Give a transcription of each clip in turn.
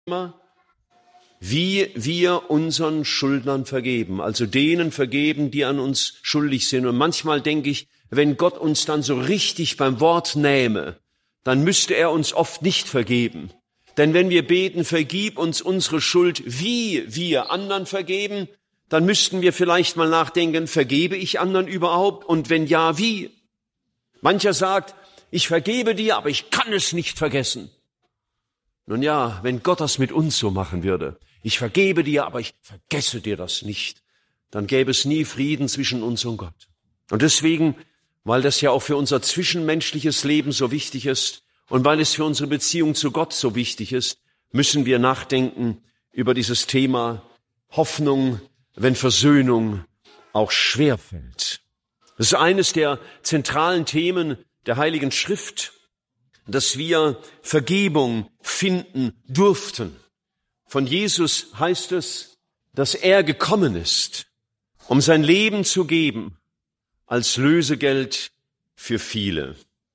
wie wir unseren Schuldnern vergeben, also denen vergeben, die an uns schuldig sind. Und manchmal denke ich, wenn Gott uns dann so richtig beim Wort nähme, dann müsste er uns oft nicht vergeben. Denn wenn wir beten, vergib uns unsere Schuld, wie wir anderen vergeben, dann müssten wir vielleicht mal nachdenken, vergebe ich anderen überhaupt? Und wenn ja, wie? Mancher sagt, ich vergebe dir, aber ich kann es nicht vergessen. Nun ja, wenn Gott das mit uns so machen würde, ich vergebe dir, aber ich vergesse dir das nicht, dann gäbe es nie Frieden zwischen uns und Gott. Und deswegen, weil das ja auch für unser zwischenmenschliches Leben so wichtig ist und weil es für unsere Beziehung zu Gott so wichtig ist, müssen wir nachdenken über dieses Thema Hoffnung, wenn Versöhnung auch schwerfällt. Das ist eines der zentralen Themen der Heiligen Schrift, dass wir Vergebung finden durften. Von Jesus heißt es, dass er gekommen ist, um sein Leben zu geben als Lösegeld für viele.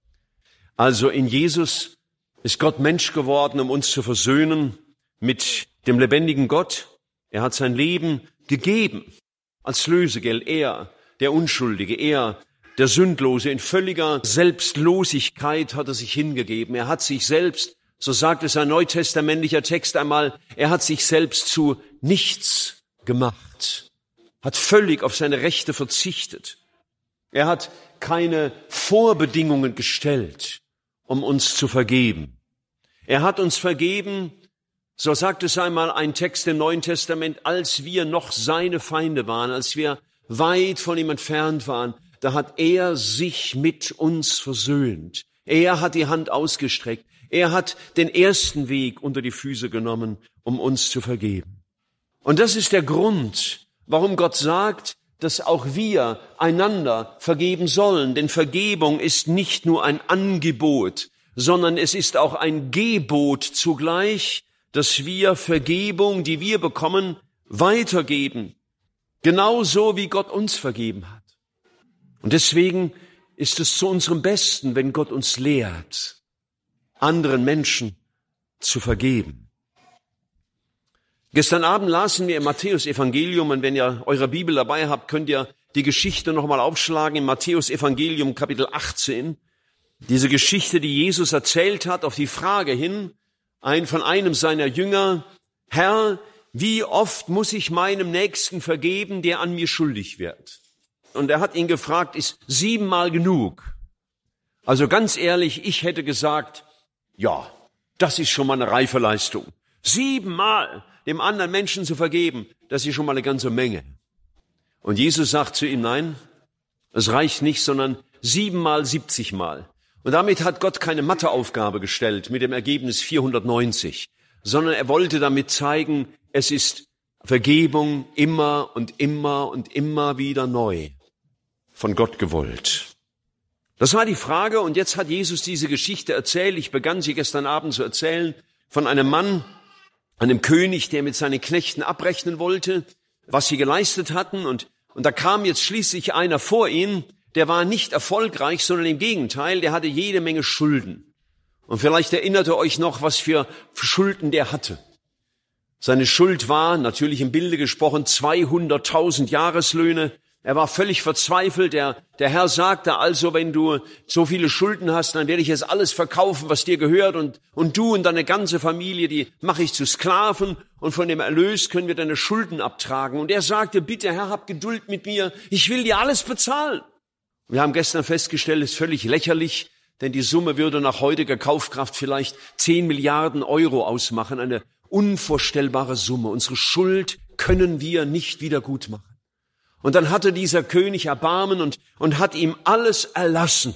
Also in Jesus ist Gott Mensch geworden, um uns zu versöhnen mit dem lebendigen Gott. Er hat sein Leben gegeben als Lösegeld. Er, der Unschuldige, er, der Sündlose, in völliger Selbstlosigkeit hat er sich hingegeben. Er hat sich selbst, so sagt es ein neutestamentlicher Text einmal, er hat sich selbst zu nichts gemacht, hat völlig auf seine Rechte verzichtet. Er hat keine Vorbedingungen gestellt, um uns zu vergeben. Er hat uns vergeben, so sagt es einmal ein Text im Neuen Testament, als wir noch seine Feinde waren, als wir weit von ihm entfernt waren, da hat er sich mit uns versöhnt. Er hat die Hand ausgestreckt. Er hat den ersten Weg unter die Füße genommen, um uns zu vergeben. Und das ist der Grund, warum Gott sagt, dass auch wir einander vergeben sollen. Denn Vergebung ist nicht nur ein Angebot, sondern es ist auch ein Gebot zugleich, dass wir Vergebung, die wir bekommen, weitergeben. Genauso wie Gott uns vergeben hat. Und deswegen ist es zu unserem Besten, wenn Gott uns lehrt, anderen Menschen zu vergeben. Gestern Abend lasen wir im Matthäus-Evangelium, und wenn ihr eure Bibel dabei habt, könnt ihr die Geschichte nochmal aufschlagen, im Matthäus-Evangelium Kapitel 18. Diese Geschichte, die Jesus erzählt hat, auf die Frage hin, von einem seiner Jünger, Herr, wie oft muss ich meinem Nächsten vergeben, der an mir schuldig wird? Und er hat ihn gefragt, ist 7-mal genug? Also ganz ehrlich, ich hätte gesagt, ja, das ist schon mal eine reife Leistung. 7-mal dem anderen Menschen zu vergeben, das ist schon mal eine ganze Menge. Und Jesus sagt zu ihm, nein, es reicht nicht, sondern 7-mal, 70-mal. Und damit hat Gott keine Matheaufgabe gestellt mit dem Ergebnis 490, sondern er wollte damit zeigen, es ist Vergebung immer und immer und immer wieder neu von Gott gewollt. Das war die Frage, und jetzt hat Jesus diese Geschichte erzählt. Ich begann sie gestern Abend zu erzählen von einem Mann, einem König, der mit seinen Knechten abrechnen wollte, was sie geleistet hatten. Und da kam jetzt schließlich einer vor ihn, der war nicht erfolgreich, sondern im Gegenteil, der hatte jede Menge Schulden. Und vielleicht erinnert ihr euch noch, was für Schulden der hatte. Seine Schuld war, natürlich im Bilde gesprochen, 200.000 Jahreslöhne. Er war völlig verzweifelt. Der Herr sagte also, wenn du so viele Schulden hast, dann werde ich jetzt alles verkaufen, was dir gehört. Und du und deine ganze Familie, die mache ich zu Sklaven. Und von dem Erlös können wir deine Schulden abtragen. Und er sagte, bitte Herr, hab Geduld mit mir. Ich will dir alles bezahlen. Wir haben gestern festgestellt, es ist völlig lächerlich, denn die Summe würde nach heutiger Kaufkraft vielleicht 10 Milliarden Euro ausmachen. Eine unvorstellbare Summe. Unsere Schuld können wir nicht wieder gut machen. Und dann hatte dieser König Erbarmen und hat ihm alles erlassen.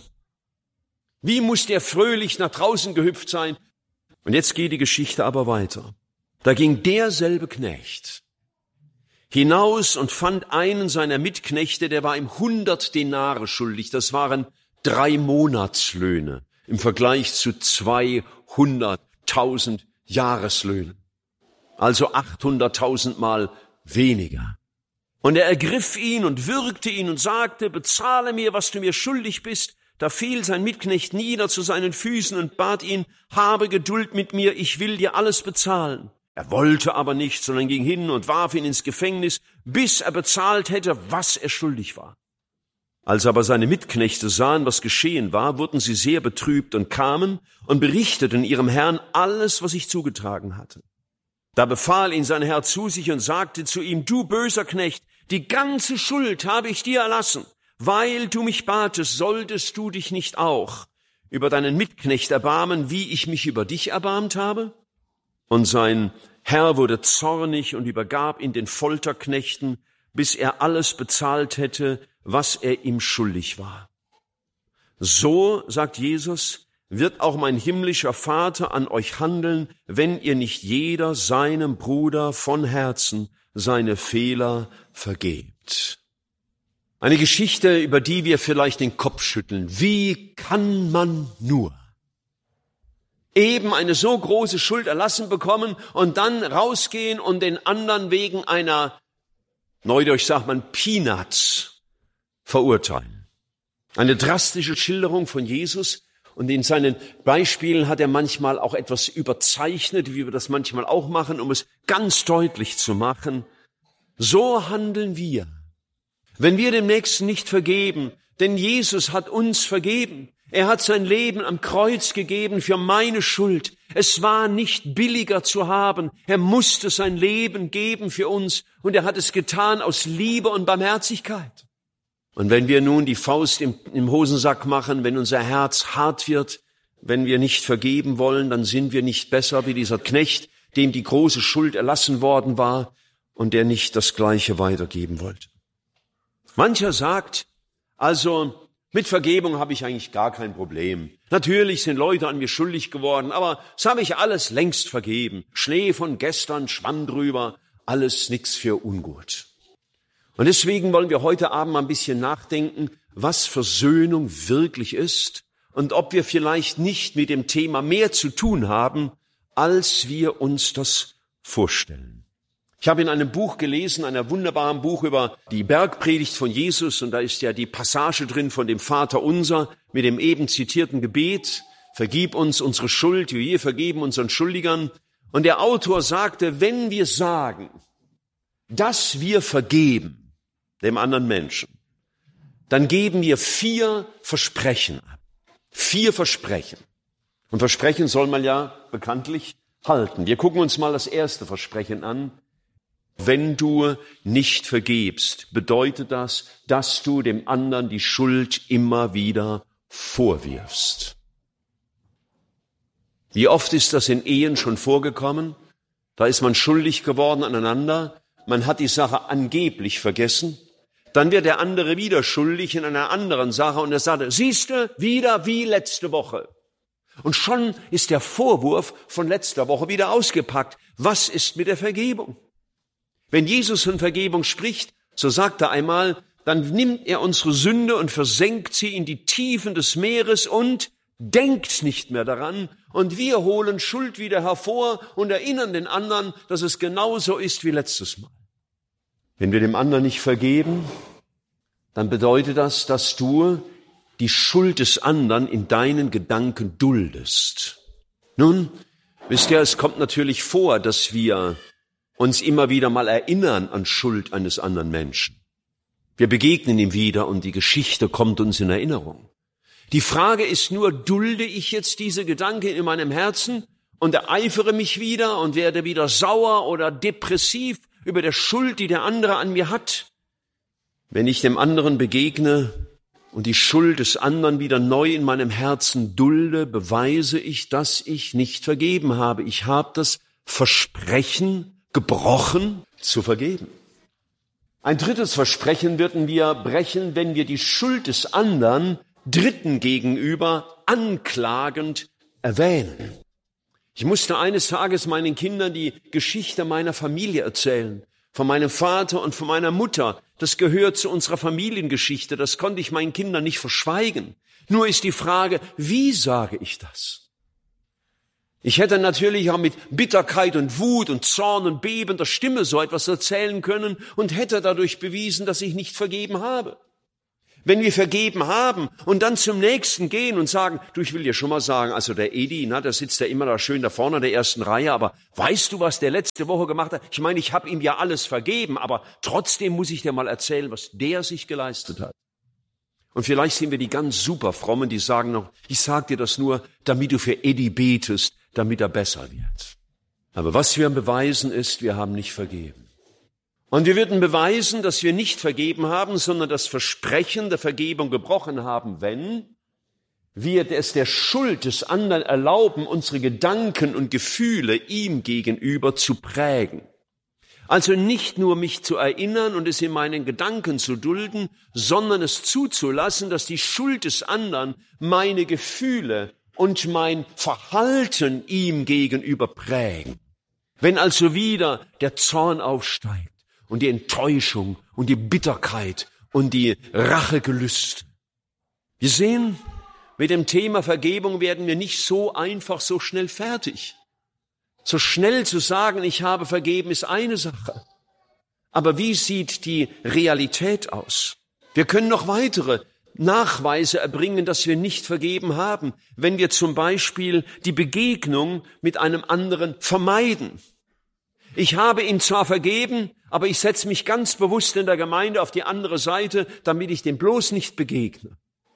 Wie muss der fröhlich nach draußen gehüpft sein? Und jetzt geht die Geschichte aber weiter. Da ging derselbe Knecht hinaus und fand einen seiner Mitknechte, der war ihm 100 Denare schuldig. Das waren 3 Monatslöhne im Vergleich zu 200.000 Jahreslöhnen. Also 800.000 Mal weniger. Und er ergriff ihn und würgte ihn und sagte, bezahle mir, was du mir schuldig bist. Da fiel sein Mitknecht nieder zu seinen Füßen und bat ihn, habe Geduld mit mir, ich will dir alles bezahlen. Er wollte aber nicht, sondern ging hin und warf ihn ins Gefängnis, bis er bezahlt hätte, was er schuldig war. Als aber seine Mitknechte sahen, was geschehen war, wurden sie sehr betrübt und kamen und berichteten ihrem Herrn alles, was sich zugetragen hatte. Da befahl ihn sein Herr zu sich und sagte zu ihm, du böser Knecht, die ganze Schuld habe ich dir erlassen. Weil du mich batest, solltest du dich nicht auch über deinen Mitknecht erbarmen, wie ich mich über dich erbarmt habe? Und sein Herr wurde zornig und übergab ihn den Folterknechten, bis er alles bezahlt hätte, was er ihm schuldig war. So, sagt Jesus, wird auch mein himmlischer Vater an euch handeln, wenn ihr nicht jeder seinem Bruder von Herzen seine Fehler vergebt. Eine Geschichte, über die wir vielleicht den Kopf schütteln. Wie kann man nur eben eine so große Schuld erlassen bekommen und dann rausgehen und den anderen wegen einer, neudeutsch sagt man, Peanuts verurteilen? Eine drastische Schilderung von Jesus. Und in seinen Beispielen hat er manchmal auch etwas überzeichnet, wie wir das manchmal auch machen, um es ganz deutlich zu machen. So handeln wir, wenn wir dem Nächsten nicht vergeben, denn Jesus hat uns vergeben. Er hat sein Leben am Kreuz gegeben für meine Schuld. Es war nicht billiger zu haben. Er musste sein Leben geben für uns und er hat es getan aus Liebe und Barmherzigkeit. Und wenn wir nun die Faust im Hosensack machen, wenn unser Herz hart wird, wenn wir nicht vergeben wollen, dann sind wir nicht besser wie dieser Knecht, dem die große Schuld erlassen worden war und der nicht das Gleiche weitergeben wollte. Mancher sagt, also mit Vergebung habe ich eigentlich gar kein Problem. Natürlich sind Leute an mir schuldig geworden, aber das habe ich alles längst vergeben. Schnee von gestern, Schwamm drüber, alles nix für ungut. Und deswegen wollen wir heute Abend mal ein bisschen nachdenken, was Versöhnung wirklich ist und ob wir vielleicht nicht mit dem Thema mehr zu tun haben, als wir uns das vorstellen. Ich habe in einem Buch gelesen, einem wunderbaren Buch über die Bergpredigt von Jesus, und da ist ja die Passage drin von dem Vater unser mit dem eben zitierten Gebet, vergib uns unsere Schuld, wie wir vergeben unseren Schuldigern. Und der Autor sagte, wenn wir sagen, dass wir vergeben dem anderen Menschen, dann geben wir 4 Versprechen ab. 4 Versprechen. Und Versprechen soll man ja bekanntlich halten. Wir gucken uns mal das erste Versprechen an. Wenn du nicht vergebst, bedeutet das, dass du dem anderen die Schuld immer wieder vorwirfst. Wie oft ist das in Ehen schon vorgekommen? Da ist man schuldig geworden aneinander, man hat die Sache angeblich vergessen, dann wird der andere wieder schuldig in einer anderen Sache und er sagt, siehste, wieder wie letzte Woche. Und schon ist der Vorwurf von letzter Woche wieder ausgepackt. Was ist mit der Vergebung? Wenn Jesus von Vergebung spricht, so sagt er einmal, dann nimmt er unsere Sünde und versenkt sie in die Tiefen des Meeres und denkt nicht mehr daran. Und wir holen Schuld wieder hervor und erinnern den anderen, dass es genauso ist wie letztes Mal. Wenn wir dem anderen nicht vergeben, dann bedeutet das, dass du die Schuld des anderen in deinen Gedanken duldest. Nun, wisst ihr, es kommt natürlich vor, dass wir uns immer wieder mal erinnern an Schuld eines anderen Menschen. Wir begegnen ihm wieder und die Geschichte kommt uns in Erinnerung. Die Frage ist nur, dulde ich jetzt diese Gedanken in meinem Herzen und ereifere mich wieder und werde wieder sauer oder depressiv über der Schuld, die der andere an mir hat? Wenn ich dem anderen begegne und die Schuld des anderen wieder neu in meinem Herzen dulde, beweise ich, dass ich nicht vergeben habe. Ich habe das Versprechen gebrochen, zu vergeben. Ein drittes Versprechen würden wir brechen, wenn wir die Schuld des anderen Dritten gegenüber anklagend erwähnen. Ich musste eines Tages meinen Kindern die Geschichte meiner Familie erzählen, von meinem Vater und von meiner Mutter. Das gehört zu unserer Familiengeschichte, das konnte ich meinen Kindern nicht verschweigen. Nur ist die Frage, wie sage ich das? Ich hätte natürlich auch mit Bitterkeit und Wut und Zorn und bebender Stimme so etwas erzählen können und hätte dadurch bewiesen, dass ich nicht vergeben habe. Wenn wir vergeben haben und dann zum Nächsten gehen und sagen, du, ich will dir schon mal sagen, also der Edi, der sitzt ja immer da schön da vorne in der ersten Reihe, aber weißt du, was der letzte Woche gemacht hat? Ich meine, ich habe ihm ja alles vergeben, aber trotzdem muss ich dir mal erzählen, was der sich geleistet hat. Und vielleicht sind wir die ganz super Frommen, die sagen noch, ich sag dir das nur, damit du für Edi betest, damit er besser wird. Aber was wir beweisen ist, wir haben nicht vergeben. Und wir würden beweisen, dass wir nicht vergeben haben, sondern das Versprechen der Vergebung gebrochen haben, wenn wir es der Schuld des anderen erlauben, unsere Gedanken und Gefühle ihm gegenüber zu prägen. Also nicht nur mich zu erinnern und es in meinen Gedanken zu dulden, sondern es zuzulassen, dass die Schuld des anderen meine Gefühle und mein Verhalten ihm gegenüber prägen. Wenn also wieder der Zorn aufsteigt, und die Enttäuschung und die Bitterkeit und die Rachegelüste. Wir sehen, mit dem Thema Vergebung werden wir nicht so einfach, so schnell fertig. So schnell zu sagen, ich habe vergeben, ist eine Sache. Aber wie sieht die Realität aus? Wir können noch weitere Nachweise erbringen, dass wir nicht vergeben haben, wenn wir zum Beispiel die Begegnung mit einem anderen vermeiden. Ich habe ihm zwar vergeben, aber ich setze mich ganz bewusst in der Gemeinde auf die andere Seite, damit ich dem bloß nicht begegne.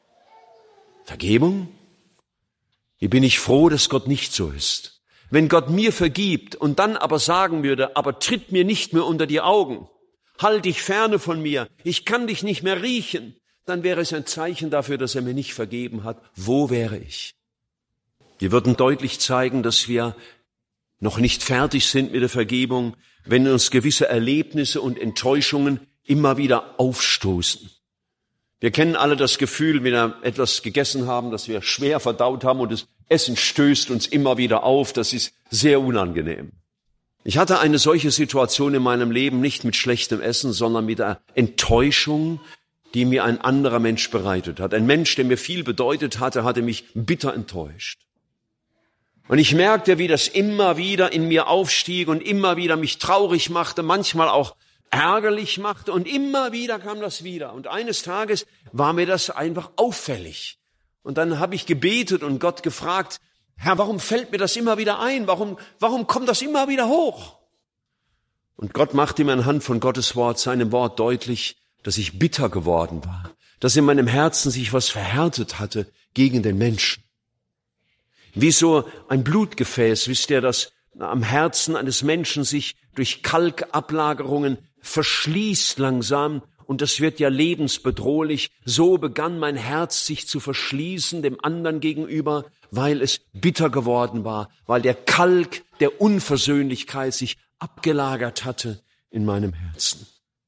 Vergebung? Hier bin ich froh, dass Gott nicht so ist. Wenn Gott mir vergibt und dann aber sagen würde, aber tritt mir nicht mehr unter die Augen, halt dich ferne von mir, ich kann dich nicht mehr riechen, dann wäre es ein Zeichen dafür, dass er mir nicht vergeben hat. Wo wäre ich? Wir würden deutlich zeigen, dass wir noch nicht fertig sind mit der Vergebung, wenn uns gewisse Erlebnisse und Enttäuschungen immer wieder aufstoßen. Wir kennen alle das Gefühl, wenn wir etwas gegessen haben, das wir schwer verdaut haben und das Essen stößt uns immer wieder auf. Das ist sehr unangenehm. Ich hatte eine solche Situation in meinem Leben nicht mit schlechtem Essen, sondern mit der Enttäuschung, die mir ein anderer Mensch bereitet hat. Ein Mensch, der mir viel bedeutet hatte, hatte mich bitter enttäuscht. Und ich merkte, wie das immer wieder in mir aufstieg und immer wieder mich traurig machte, manchmal auch ärgerlich machte und immer wieder kam das wieder. Und eines Tages war mir das einfach auffällig. Und dann habe ich gebetet und Gott gefragt, Herr, warum fällt mir das immer wieder ein? Warum kommt das immer wieder hoch? Und Gott machte mir anhand von Gottes Wort, seinem Wort deutlich, dass ich bitter geworden war, dass in meinem Herzen sich was verhärtet hatte gegen den Menschen. Wie so ein Blutgefäß, wisst ihr, das am Herzen eines Menschen sich durch Kalkablagerungen verschließt langsam und das wird ja lebensbedrohlich. So begann mein Herz sich zu verschließen dem anderen gegenüber, weil es bitter geworden war, weil der Kalk der Unversöhnlichkeit sich abgelagert hatte in meinem Herzen.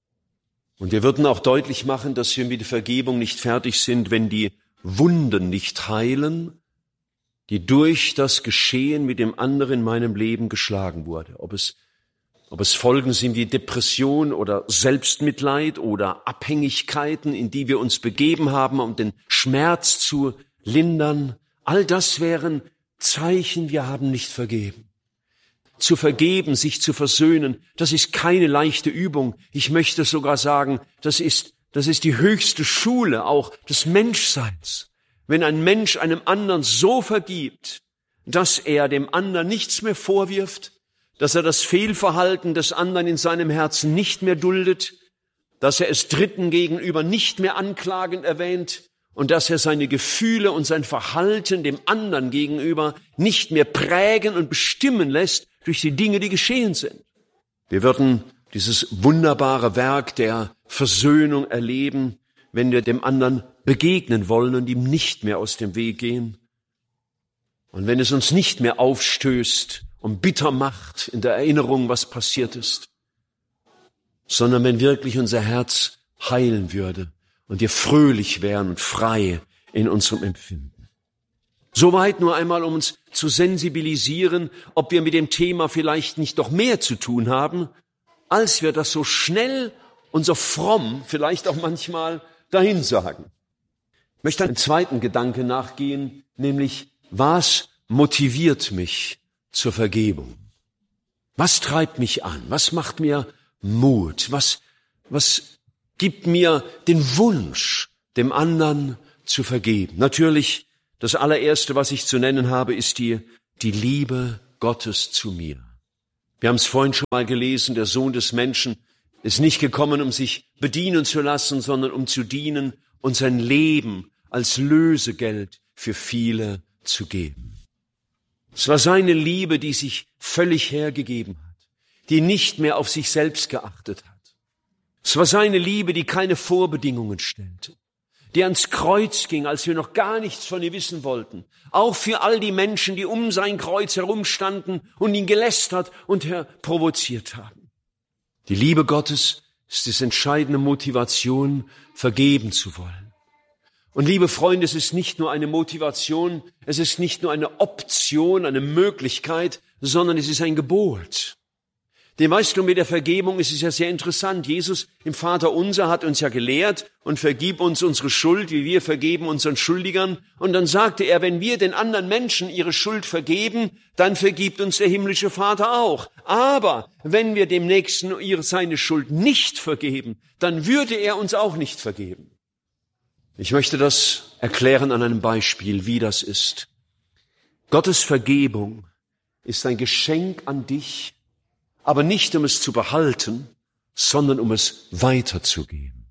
Und wir würden auch deutlich machen, dass wir mit der Vergebung nicht fertig sind, wenn die Wunden nicht heilen, die durch das Geschehen mit dem anderen in meinem Leben geschlagen wurde. Ob es Folgen sind wie Depression oder Selbstmitleid oder Abhängigkeiten, in die wir uns begeben haben, um den Schmerz zu lindern. All das wären Zeichen, wir haben nicht vergeben. Zu vergeben, sich zu versöhnen, das ist keine leichte Übung. Ich möchte sogar sagen, das ist die höchste Schule auch des Menschseins. Wenn ein Mensch einem anderen so vergibt, dass er dem anderen nichts mehr vorwirft, dass er das Fehlverhalten des anderen in seinem Herzen nicht mehr duldet, dass er es Dritten gegenüber nicht mehr anklagend erwähnt und dass er seine Gefühle und sein Verhalten dem anderen gegenüber nicht mehr prägen und bestimmen lässt durch die Dinge, die geschehen sind. Wir würden dieses wunderbare Werk der Versöhnung erleben, wenn wir dem anderen begegnen wollen und ihm nicht mehr aus dem Weg gehen. Und wenn es uns nicht mehr aufstößt und bitter macht in der Erinnerung, was passiert ist, sondern wenn wirklich unser Herz heilen würde und wir fröhlich wären und frei in unserem Empfinden. Soweit nur einmal, um uns zu sensibilisieren, ob wir mit dem Thema vielleicht nicht doch mehr zu tun haben, als wir das so schnell und so fromm vielleicht auch manchmal dahin sagen. Ich möchte einen zweiten Gedanke nachgehen, nämlich, was motiviert mich zur Vergebung? Was treibt mich an? Was macht mir Mut? Was gibt mir den Wunsch dem anderen zu vergeben. Natürlich, das allererste, was ich zu nennen habe, ist die Liebe Gottes zu mir. Wir haben es vorhin schon mal gelesen, der Sohn des Menschen ist nicht gekommen, um sich bedienen zu lassen, sondern um zu dienen und sein Leben als Lösegeld für viele zu geben. Es war seine Liebe, die sich völlig hergegeben hat, die nicht mehr auf sich selbst geachtet hat. Es war seine Liebe, die keine Vorbedingungen stellte, die ans Kreuz ging, als wir noch gar nichts von ihr wissen wollten. Auch für all die Menschen, die um sein Kreuz herumstanden und ihn gelästert und provoziert haben. Die Liebe Gottes ist die entscheidende Motivation, vergeben zu wollen. Und liebe Freunde, es ist nicht nur eine Motivation, es ist nicht nur eine Option, eine Möglichkeit, sondern es ist ein Gebot. Denn weißt du, mit der Vergebung ist es ja sehr interessant. Jesus im Vaterunser hat uns ja gelehrt und vergib uns unsere Schuld, wie wir vergeben unseren Schuldigern. Und dann sagte er, wenn wir den anderen Menschen ihre Schuld vergeben, dann vergibt uns der himmlische Vater auch. Aber wenn wir dem Nächsten seine Schuld nicht vergeben, dann würde er uns auch nicht vergeben. Ich möchte das erklären an einem Beispiel, wie das ist. Gottes Vergebung ist ein Geschenk an dich, aber nicht um es zu behalten, sondern um es weiterzugeben.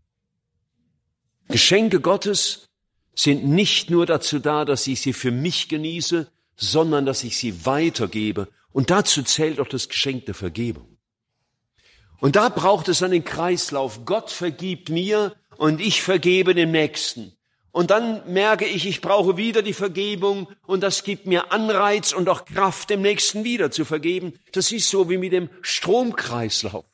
Geschenke Gottes sind nicht nur dazu da, dass ich sie für mich genieße, sondern dass ich sie weitergebe. Und dazu zählt auch das Geschenk der Vergebung. Und da braucht es einen Kreislauf. Gott vergibt mir und ich vergebe dem Nächsten. Und dann merke ich brauche wieder die Vergebung und das gibt mir Anreiz und auch Kraft, dem Nächsten wieder zu vergeben. Das ist so wie mit dem Stromkreislauf.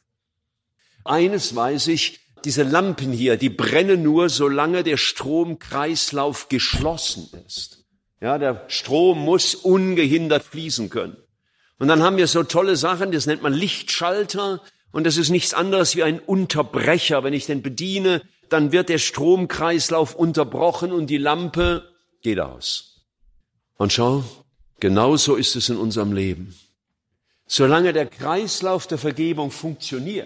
Eines weiß ich, diese Lampen hier, die brennen nur, solange der Stromkreislauf geschlossen ist. Ja, der Strom muss ungehindert fließen können. Und dann haben wir so tolle Sachen, das nennt man Lichtschalter und das ist nichts anderes wie ein Unterbrecher. Wenn ich den bediene, dann wird der Stromkreislauf unterbrochen und die Lampe geht aus. Und schau, genauso ist es in unserem Leben. Solange der Kreislauf der Vergebung funktioniert,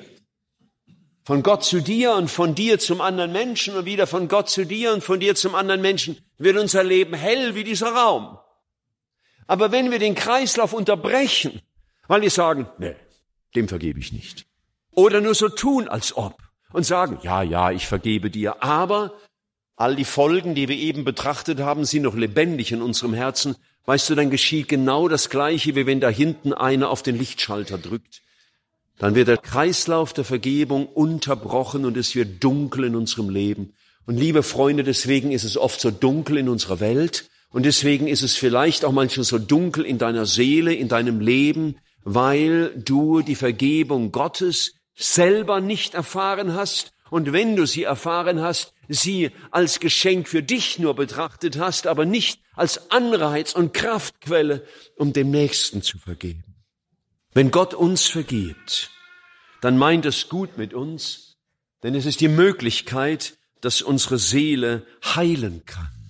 von Gott zu dir und von dir zum anderen Menschen und wieder von Gott zu dir und von dir zum anderen Menschen, wird unser Leben hell wie dieser Raum. Aber wenn wir den Kreislauf unterbrechen, weil wir sagen, nee, dem vergebe ich nicht, oder nur so tun, als ob, und sagen, ja, ich vergebe dir, aber all die Folgen, die wir eben betrachtet haben, sind noch lebendig in unserem Herzen. Weißt du, dann geschieht genau das Gleiche, wie wenn da hinten einer auf den Lichtschalter drückt. Dann wird der Kreislauf der Vergebung unterbrochen und es wird dunkel in unserem Leben. Und liebe Freunde, deswegen ist es oft so dunkel in unserer Welt und deswegen ist es vielleicht auch manchmal so dunkel in deiner Seele, in deinem Leben, weil du die Vergebung Gottes selber nicht erfahren hast und wenn du sie erfahren hast, sie als Geschenk für dich nur betrachtet hast, aber nicht als Anreiz und Kraftquelle, um dem Nächsten zu vergeben. Wenn Gott uns vergibt, dann meint es gut mit uns, denn es ist die Möglichkeit, dass unsere Seele heilen kann.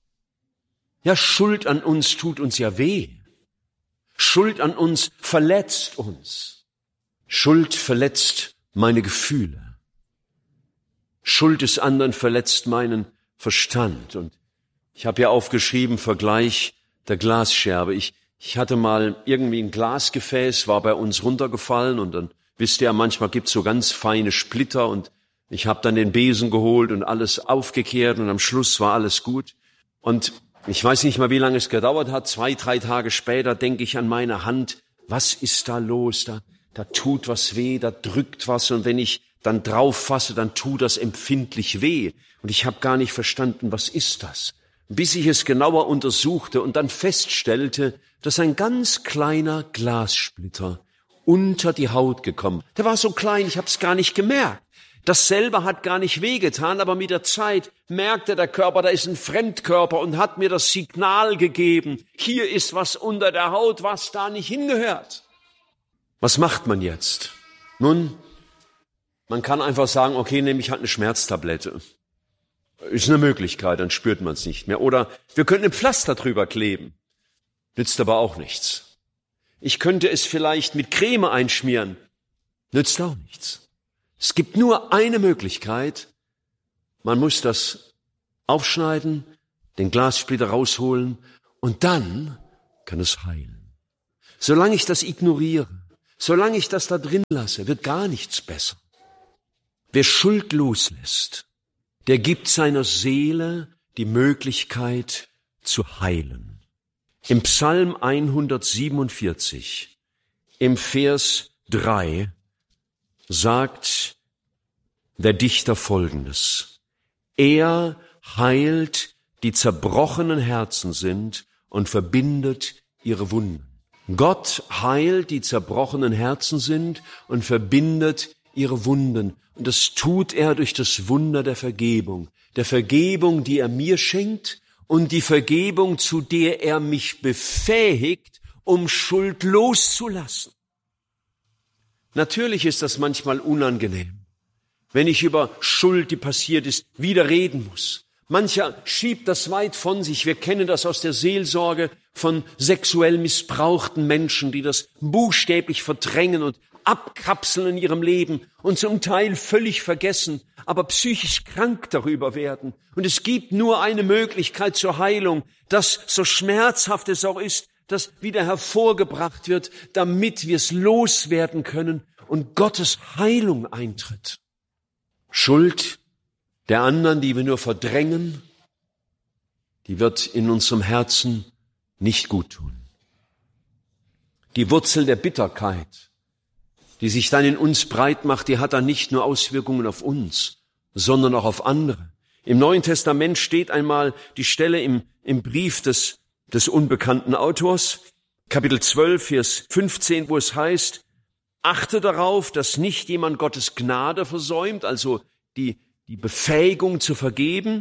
Ja, Schuld an uns tut uns ja weh. Schuld an uns verletzt uns. Schuld verletzt meine Gefühle. Schuld des anderen verletzt meinen Verstand. Und ich habe ja aufgeschrieben, Vergleich der Glasscherbe. Ich hatte mal irgendwie ein Glasgefäß, war bei uns runtergefallen und dann, wisst ihr, manchmal gibt's so ganz feine Splitter und ich habe dann den Besen geholt und alles aufgekehrt und am Schluss war alles gut. Und ich weiß nicht mal, wie lange es gedauert hat, 2-3 Tage später denke ich an meine Hand, was ist da los? Da tut was weh, da drückt was und wenn ich dann drauf fasse, dann tut das empfindlich weh. Und ich habe gar nicht verstanden, was ist das? Bis ich es genauer untersuchte und dann feststellte, dass ein ganz kleiner Glassplitter unter die Haut gekommen. Der war so klein, ich habe es gar nicht gemerkt. Das selber hat gar nicht wehgetan, aber mit der Zeit merkte der Körper, da ist ein Fremdkörper und hat mir das Signal gegeben, hier ist was unter der Haut, was da nicht hingehört. Was macht man jetzt? Nun, man kann einfach sagen, okay, nehme ich halt eine Schmerztablette. Ist eine Möglichkeit, dann spürt man es nicht mehr. Oder wir könnten ein Pflaster drüber kleben. Nützt aber auch nichts. Ich könnte es vielleicht mit Creme einschmieren. Nützt auch nichts. Es gibt nur eine Möglichkeit. Man muss das aufschneiden, den Glassplitter rausholen und dann kann es heilen. Solange ich das ignoriere, solange ich das da drin lasse, wird gar nichts besser. Wer Schuld loslässt, der gibt seiner Seele die Möglichkeit zu heilen. Im Psalm 147, im Vers 3, sagt der Dichter Folgendes: Er heilt, die zerbrochenen Herzen sind, und verbindet ihre Wunden. Gott heilt, die zerbrochenen Herzen sind, und verbindet ihre Wunden. Und das tut er durch das Wunder der Vergebung, die er mir schenkt und die Vergebung, zu der er mich befähigt, um Schuld loszulassen. Natürlich ist das manchmal unangenehm, wenn ich über Schuld, die passiert ist, wieder reden muss. Mancher schiebt das weit von sich. Wir kennen das aus der Seelsorge von sexuell missbrauchten Menschen, die das buchstäblich verdrängen und abkapseln in ihrem Leben und zum Teil völlig vergessen, aber psychisch krank darüber werden. Und es gibt nur eine Möglichkeit zur Heilung, dass, so schmerzhaft es auch ist, das wieder hervorgebracht wird, damit wir es loswerden können und Gottes Heilung eintritt. Schuld der anderen, die wir nur verdrängen, die wird in unserem Herzen nicht gut tun. Die Wurzel der Bitterkeit, die sich dann in uns breit macht, die hat dann nicht nur Auswirkungen auf uns, sondern auch auf andere. Im Neuen Testament steht einmal die Stelle im Brief des unbekannten Autors, Kapitel 12, Vers 15, wo es heißt: Achte darauf, dass nicht jemand Gottes Gnade versäumt, also die Befähigung zu vergeben,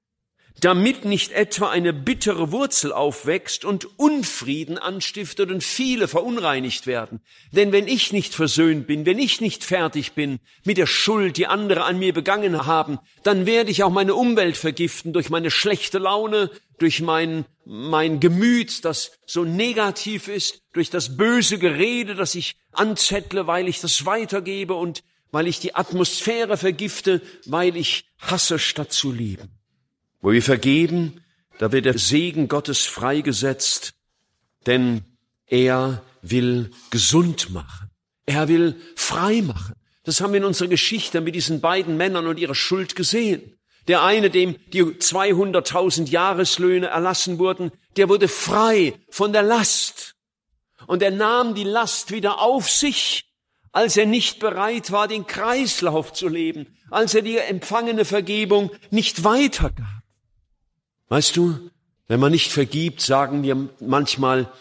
damit nicht etwa eine bittere Wurzel aufwächst und Unfrieden anstiftet und viele verunreinigt werden. Denn wenn ich nicht versöhnt bin, wenn ich nicht fertig bin mit der Schuld, die andere an mir begangen haben, dann werde ich auch meine Umwelt vergiften durch meine schlechte Laune, durch mein Gemüt, das so negativ ist, durch das böse Gerede, das ich anzettle, weil ich das weitergebe und weil ich die Atmosphäre vergifte, weil ich hasse, statt zu lieben. Wo wir vergeben, da wird der Segen Gottes freigesetzt, denn er will gesund machen. Er will frei machen. Das haben wir in unserer Geschichte mit diesen beiden Männern und ihrer Schuld gesehen. Der eine, dem die 200.000 Jahreslöhne erlassen wurden, der wurde frei von der Last. Und er nahm die Last wieder auf sich, als er nicht bereit war, den Kreislauf zu leben, als er die empfangene Vergebung nicht weitergab. Weißt du, wenn man nicht vergibt, sagen wir manchmal,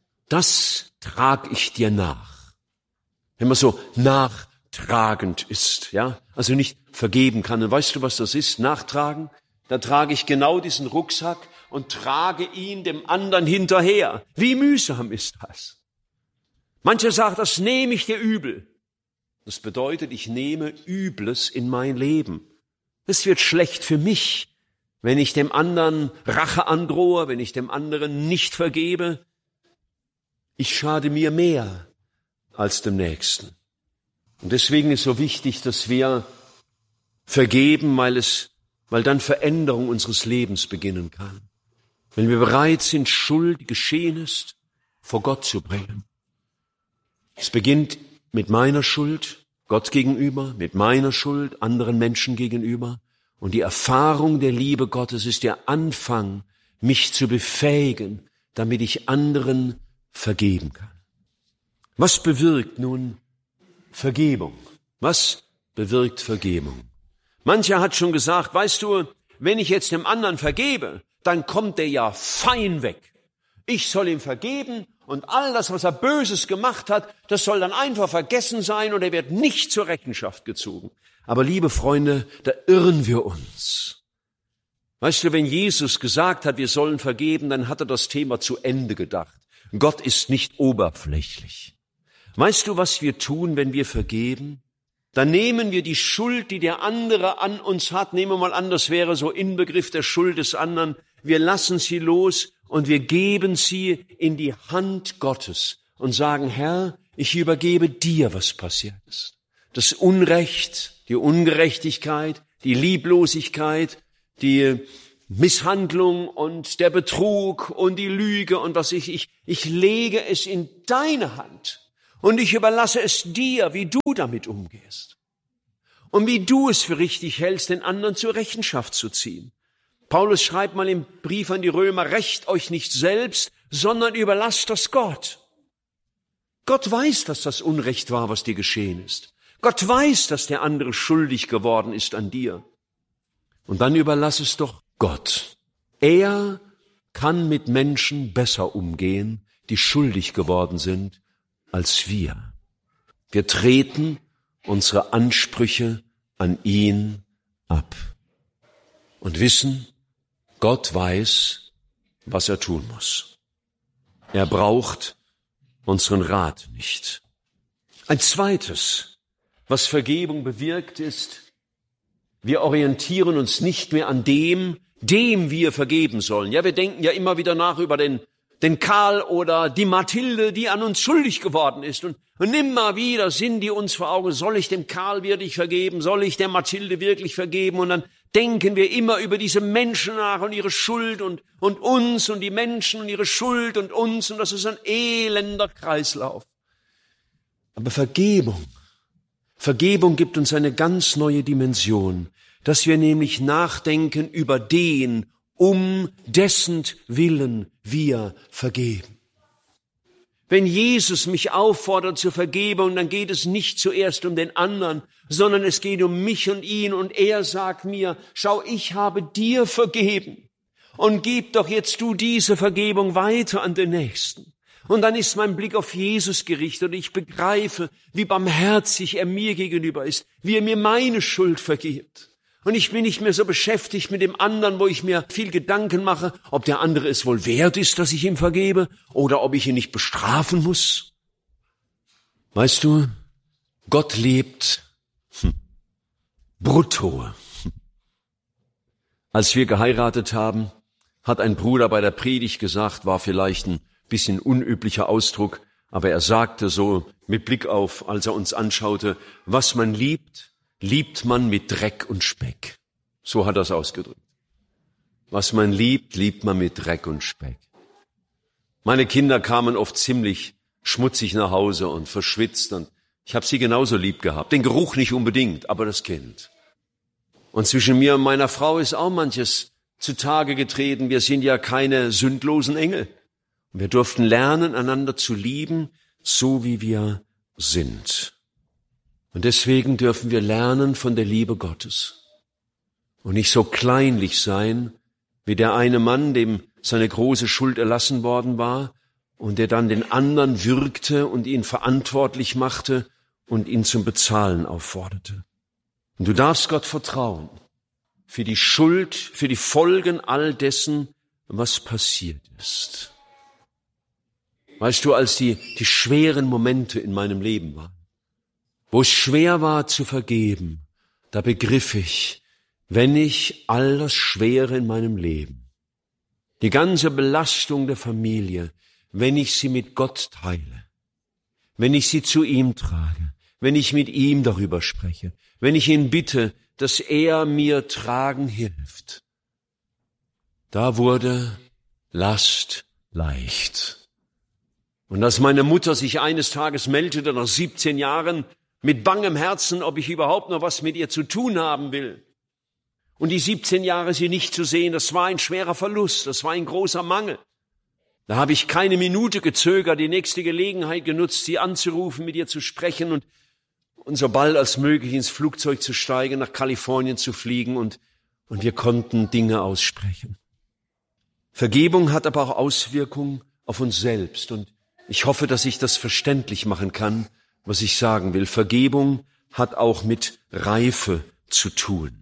das trag ich dir nach. Wenn man so nachtragend ist, ja, also nicht vergeben kann. Und weißt du, was das ist, nachtragen? Da trage ich genau diesen Rucksack und trage ihn dem anderen hinterher. Wie mühsam ist das? Mancher sagt, das nehme ich dir übel. Das bedeutet, ich nehme Übles in mein Leben. Es wird schlecht für mich, wenn ich dem anderen Rache androhe, wenn ich dem anderen nicht vergebe. Ich schade mir mehr als dem Nächsten. Und deswegen ist so wichtig, dass wir vergeben, weil dann Veränderung unseres Lebens beginnen kann. Wenn wir bereit sind, Schuld, die geschehen ist, vor Gott zu bringen. Es beginnt mit meiner Schuld Gott gegenüber, mit meiner Schuld anderen Menschen gegenüber. Und die Erfahrung der Liebe Gottes ist der Anfang, mich zu befähigen, damit ich anderen vergeben kann. Was bewirkt nun Vergebung? Was bewirkt Vergebung? Mancher hat schon gesagt, weißt du, wenn ich jetzt dem anderen vergebe, dann kommt der ja fein weg. Ich soll ihm vergeben und all das, was er Böses gemacht hat, das soll dann einfach vergessen sein und er wird nicht zur Rechenschaft gezogen. Aber liebe Freunde, da irren wir uns. Weißt du, wenn Jesus gesagt hat, wir sollen vergeben, dann hat er das Thema zu Ende gedacht. Gott ist nicht oberflächlich. Weißt du, was wir tun, wenn wir vergeben? Dann nehmen wir die Schuld, die der andere an uns hat, nehmen wir mal an, das wäre so Inbegriff der Schuld des anderen, wir lassen sie los und wir geben sie in die Hand Gottes und sagen, Herr, ich übergebe dir, was passiert ist. Das Unrecht, die Ungerechtigkeit, die Lieblosigkeit, die Misshandlung und der Betrug und die Lüge und was ich lege es in deine Hand und ich überlasse es dir, wie du damit umgehst und wie du es für richtig hältst, den anderen zur Rechenschaft zu ziehen. Paulus schreibt mal im Brief an die Römer, rächt euch nicht selbst, sondern überlasst das Gott. Gott weiß, dass das Unrecht war, was dir geschehen ist. Gott weiß, dass der andere schuldig geworden ist an dir. Und dann überlass es doch Gott. Er kann mit Menschen besser umgehen, die schuldig geworden sind, als wir. Wir treten unsere Ansprüche an ihn ab und wissen, Gott weiß, was er tun muss. Er braucht unseren Rat nicht. Ein zweites, was Vergebung bewirkt, ist, wir orientieren uns nicht mehr an dem wir vergeben sollen. Ja, wir denken ja immer wieder nach über den Karl oder die Mathilde, die an uns schuldig geworden ist. Und immer wieder sind die uns vor Augen, soll ich dem Karl wirklich vergeben? Soll ich der Mathilde wirklich vergeben? Und dann denken wir immer über diese Menschen nach und ihre Schuld und uns und die Menschen und ihre Schuld und uns. Und das ist ein elender Kreislauf. Aber Vergebung gibt uns eine ganz neue Dimension, dass wir nämlich nachdenken über den, um dessen Willen wir vergeben. Wenn Jesus mich auffordert zur Vergebung, dann geht es nicht zuerst um den anderen, sondern es geht um mich und ihn. Und er sagt mir, schau, ich habe dir vergeben. Und gib doch jetzt du diese Vergebung weiter an den Nächsten. Und dann ist mein Blick auf Jesus gerichtet und ich begreife, wie barmherzig er mir gegenüber ist, wie er mir meine Schuld vergibt. Und ich bin nicht mehr so beschäftigt mit dem anderen, wo ich mir viel Gedanken mache, ob der andere es wohl wert ist, dass ich ihm vergebe oder ob ich ihn nicht bestrafen muss. Weißt du, Gott lebt brutto. Als wir geheiratet haben, hat ein Bruder bei der Predigt gesagt, war vielleicht ein bisschen unüblicher Ausdruck, aber er sagte so mit Blick auf, als er uns anschaute, was man liebt, liebt man mit Dreck und Speck. So hat er es ausgedrückt. Was man liebt, liebt man mit Dreck und Speck. Meine Kinder kamen oft ziemlich schmutzig nach Hause und verschwitzt und ich habe sie genauso lieb gehabt. Den Geruch nicht unbedingt, aber das Kind. Und zwischen mir und meiner Frau ist auch manches zutage getreten. Wir sind ja keine sündlosen Engel. Wir durften lernen, einander zu lieben, so wie wir sind. Und deswegen dürfen wir lernen von der Liebe Gottes und nicht so kleinlich sein, wie der eine Mann, dem seine große Schuld erlassen worden war und der dann den anderen würgte und ihn verantwortlich machte und ihn zum Bezahlen aufforderte. Und du darfst Gott vertrauen für die Schuld, für die Folgen all dessen, was passiert ist. Weißt du, als die schweren Momente in meinem Leben waren, wo es schwer war zu vergeben, da begriff ich, wenn ich all das Schwere in meinem Leben, die ganze Belastung der Familie, wenn ich sie mit Gott teile, wenn ich sie zu ihm trage, wenn ich mit ihm darüber spreche, wenn ich ihn bitte, dass er mir tragen hilft, da wurde Last leicht. Und als meine Mutter sich eines Tages meldete, nach 17 Jahren, mit bangem Herzen, ob ich überhaupt noch was mit ihr zu tun haben will. Und die 17 Jahre sie nicht zu sehen, das war ein schwerer Verlust, das war ein großer Mangel. Da habe ich keine Minute gezögert, die nächste Gelegenheit genutzt, sie anzurufen, mit ihr zu sprechen und so bald als möglich ins Flugzeug zu steigen, nach Kalifornien zu fliegen und wir konnten Dinge aussprechen. Vergebung hat aber auch Auswirkungen auf uns selbst und ich hoffe, dass ich das verständlich machen kann, was ich sagen will. Vergebung hat auch mit Reife zu tun.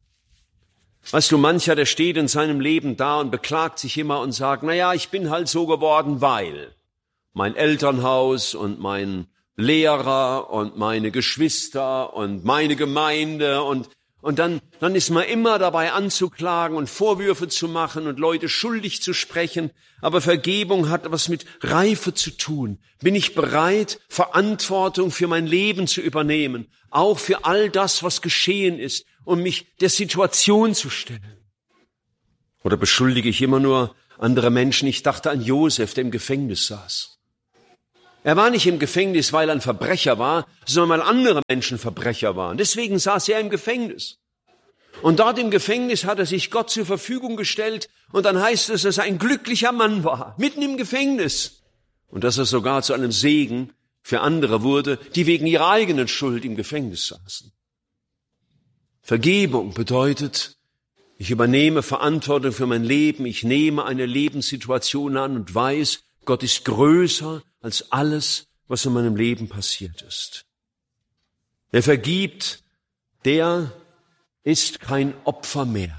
Weißt du, mancher, der steht in seinem Leben da und beklagt sich immer und sagt, na, ich bin halt so geworden, weil mein Elternhaus und mein Lehrer und meine Geschwister und meine Gemeinde und dann ist man immer dabei anzuklagen und Vorwürfe zu machen und Leute schuldig zu sprechen. Aber Vergebung hat was mit Reife zu tun. Bin ich bereit, Verantwortung für mein Leben zu übernehmen, auch für all das, was geschehen ist, um mich der Situation zu stellen? Oder beschuldige ich immer nur andere Menschen? Ich dachte an Josef, der im Gefängnis saß. Er war nicht im Gefängnis, weil er ein Verbrecher war, sondern weil andere Menschen Verbrecher waren. Deswegen saß er im Gefängnis. Und dort im Gefängnis hat er sich Gott zur Verfügung gestellt. Und dann heißt es, dass er ein glücklicher Mann war, mitten im Gefängnis. Und dass er sogar zu einem Segen für andere wurde, die wegen ihrer eigenen Schuld im Gefängnis saßen. Vergebung bedeutet, ich übernehme Verantwortung für mein Leben, ich nehme eine Lebenssituation an und weiß, Gott ist größer als alles, was in meinem Leben passiert ist. Wer vergibt, der ist kein Opfer mehr.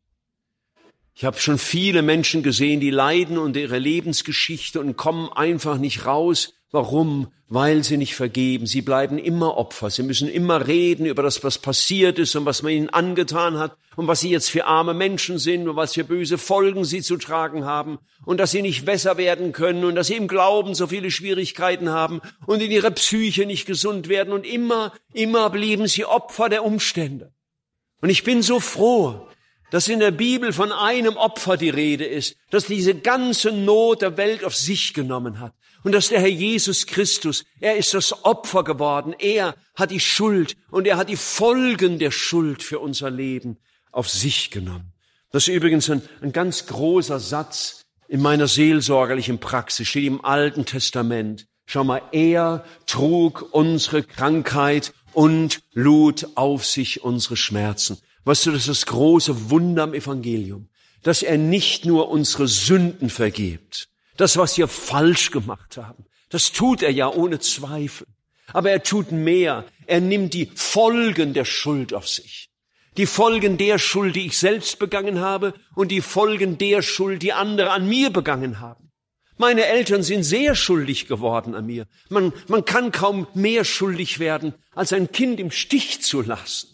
Ich habe schon viele Menschen gesehen, die leiden unter ihrer Lebensgeschichte und kommen einfach nicht raus. Warum? Weil sie nicht vergeben. Sie bleiben immer Opfer. Sie müssen immer reden über das, was passiert ist und was man ihnen angetan hat und was sie jetzt für arme Menschen sind und was für böse Folgen sie zu tragen haben und dass sie nicht besser werden können und dass sie im Glauben so viele Schwierigkeiten haben und in ihrer Psyche nicht gesund werden und immer blieben sie Opfer der Umstände. Und ich bin so froh, dass in der Bibel von einem Opfer die Rede ist, das diese ganze Not der Welt auf sich genommen hat. Und dass der Herr Jesus Christus, er ist das Opfer geworden. Er hat die Schuld und er hat die Folgen der Schuld für unser Leben auf sich genommen. Das ist übrigens ein ganz großer Satz in meiner seelsorgerlichen Praxis, steht im Alten Testament. Schau mal, er trug unsere Krankheit und lud auf sich unsere Schmerzen. Weißt du, das ist das große Wunder am Evangelium, dass er nicht nur unsere Sünden vergibt, das, was wir falsch gemacht haben, das tut er ja ohne Zweifel. Aber er tut mehr. Er nimmt die Folgen der Schuld auf sich. Die Folgen der Schuld, die ich selbst begangen habe und die Folgen der Schuld, die andere an mir begangen haben. Meine Eltern sind sehr schuldig geworden an mir. Man kann kaum mehr schuldig werden, als ein Kind im Stich zu lassen.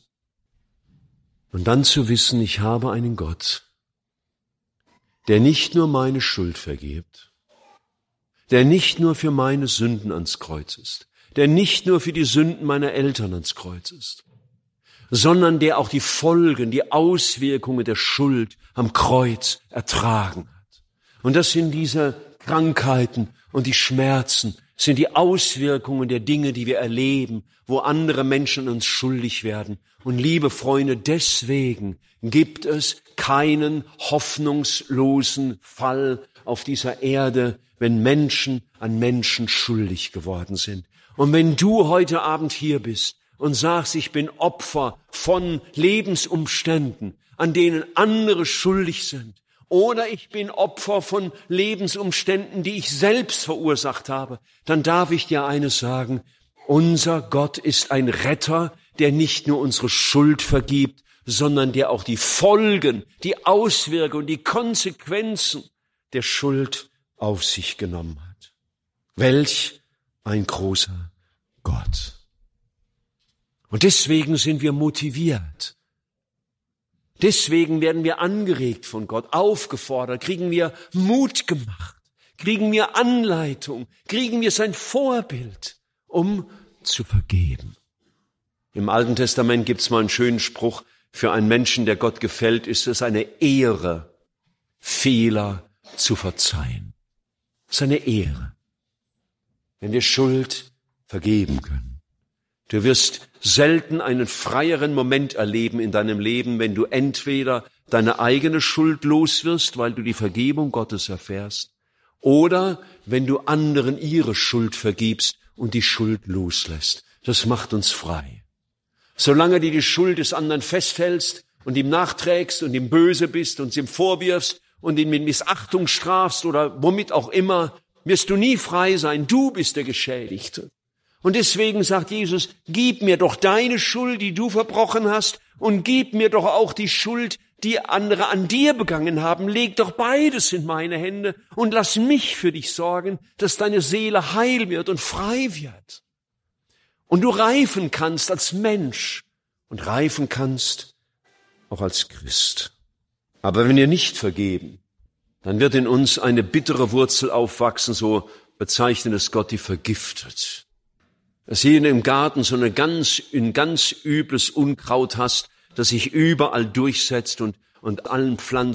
Und dann zu wissen, ich habe einen Gott, der nicht nur meine Schuld vergibt, der nicht nur für meine Sünden ans Kreuz ist, der nicht nur für die Sünden meiner Eltern ans Kreuz ist, sondern der auch die Folgen, die Auswirkungen der Schuld am Kreuz ertragen hat. Und das sind diese Krankheiten und die Schmerzen, sind die Auswirkungen der Dinge, die wir erleben, wo andere Menschen uns schuldig werden. Und liebe Freunde, deswegen gibt es keinen hoffnungslosen Fall auf dieser Erde, wenn Menschen an Menschen schuldig geworden sind. Und wenn du heute Abend hier bist und sagst, ich bin Opfer von Lebensumständen, an denen andere schuldig sind, oder ich bin Opfer von Lebensumständen, die ich selbst verursacht habe, dann darf ich dir eines sagen, unser Gott ist ein Retter, der nicht nur unsere Schuld vergibt, sondern der auch die Folgen, die Auswirkungen, die Konsequenzen der Schuld auf sich genommen hat. Welch ein großer Gott. Und deswegen sind wir motiviert. Deswegen werden wir angeregt von Gott, aufgefordert, kriegen wir Mut gemacht, kriegen wir Anleitung, kriegen wir sein Vorbild, um zu vergeben. Im Alten Testament gibt's mal einen schönen Spruch, für einen Menschen, der Gott gefällt, ist es eine Ehre, Fehler zu verzeihen. Es ist eine Ehre, wenn wir Schuld vergeben können. Du wirst selten einen freieren Moment erleben in deinem Leben, wenn du entweder deine eigene Schuld los wirst, weil du die Vergebung Gottes erfährst, oder wenn du anderen ihre Schuld vergibst und die Schuld loslässt. Das macht uns frei. Solange du die Schuld des anderen festhältst und ihm nachträgst und ihm böse bist und ihm vorwirfst und ihn mit Missachtung strafst oder womit auch immer, wirst du nie frei sein. Du bist der Geschädigte. Und deswegen sagt Jesus, gib mir doch deine Schuld, die du verbrochen hast, und gib mir doch auch die Schuld, die andere an dir begangen haben. Leg doch beides in meine Hände und lass mich für dich sorgen, dass deine Seele heil wird und frei wird. Und du reifen kannst als Mensch und reifen kannst auch als Christ. Aber wenn wir nicht vergeben, dann wird in uns eine bittere Wurzel aufwachsen, so bezeichnet es Gott, die vergiftet. Dass hier im Garten so ein ganz übles Unkraut hast, das sich überall durchsetzt und allen Pflanzen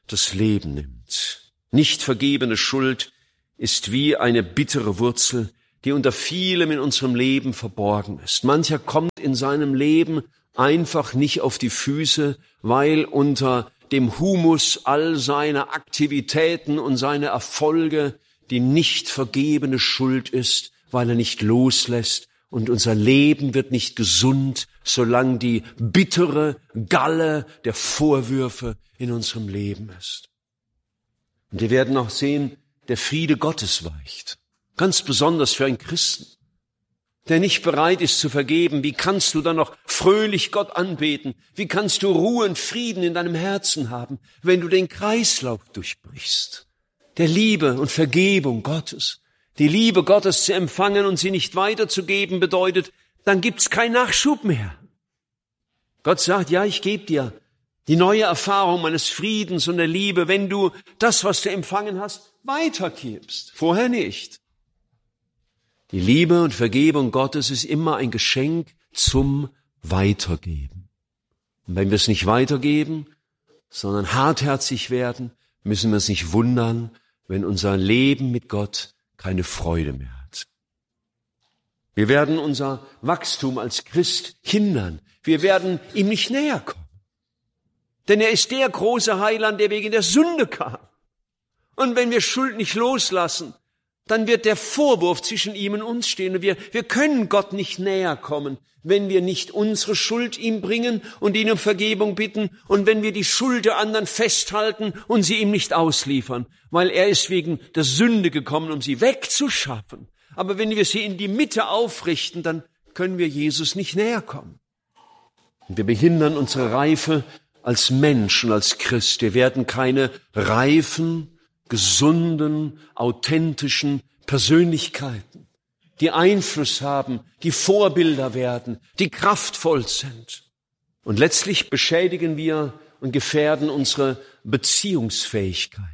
das Leben nimmt. Nicht vergebene Schuld ist wie eine bittere Wurzel, die unter vielem in unserem Leben verborgen ist. Mancher kommt in seinem Leben einfach nicht auf die Füße, weil unter dem Humus all seiner Aktivitäten und seiner Erfolge die nicht vergebene Schuld ist, weil er nicht loslässt. Und unser Leben wird nicht gesund, solange die bittere Galle der Vorwürfe in unserem Leben ist. Und wir werden auch sehen, der Friede Gottes weicht. Ganz besonders für einen Christen, der nicht bereit ist zu vergeben. Wie kannst du dann noch fröhlich Gott anbeten? Wie kannst du Ruhe und Frieden in deinem Herzen haben, wenn du den Kreislauf durchbrichst? Der Liebe und Vergebung Gottes. Die Liebe Gottes zu empfangen und sie nicht weiterzugeben bedeutet, dann gibt's keinen Nachschub mehr. Gott sagt, ja, ich gebe dir die neue Erfahrung meines Friedens und der Liebe, wenn du das, was du empfangen hast, weitergibst. Vorher nicht. Die Liebe und Vergebung Gottes ist immer ein Geschenk zum Weitergeben. Und wenn wir es nicht weitergeben, sondern hartherzig werden, müssen wir uns nicht wundern, wenn unser Leben mit Gott keine Freude mehr hat. Wir werden unser Wachstum als Christ hindern. Wir werden ihm nicht näher kommen. Denn er ist der große Heiland, der wegen der Sünde kam. Und wenn wir Schuld nicht loslassen, dann wird der Vorwurf zwischen ihm und uns stehen. Und wir können Gott nicht näher kommen, wenn wir nicht unsere Schuld ihm bringen und ihn um Vergebung bitten und wenn wir die Schuld der anderen festhalten und sie ihm nicht ausliefern, weil er ist wegen der Sünde gekommen, um sie wegzuschaffen. Aber wenn wir sie in die Mitte aufrichten, dann können wir Jesus nicht näher kommen. Und wir behindern unsere Reife als Mensch und als Christ. Wir werden keine reifen, gesunden, authentischen Persönlichkeiten, die Einfluss haben, die Vorbilder werden, die kraftvoll sind. Und letztlich beschädigen wir und gefährden unsere Beziehungsfähigkeit.